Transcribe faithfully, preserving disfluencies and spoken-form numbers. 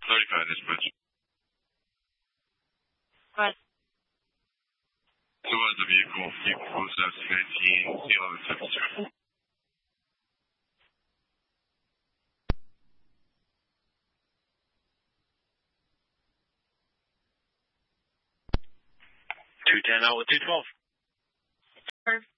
thirty-five dispatch. What? Who was the vehicle? Vehicle was nineteen, eleven seventy-two. two ten out with two twelve.